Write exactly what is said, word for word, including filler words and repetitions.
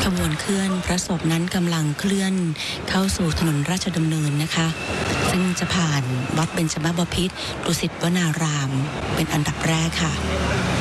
ขบวนเคลื่อนพระศพนั้นกำลังเคลื่อนเข้าสู่ถนนราชดำเนินนะคะซึ่งจะผ่านวัดเบญจมบพิตรดุสิตวนารามเป็นอันดับแรกค่ะ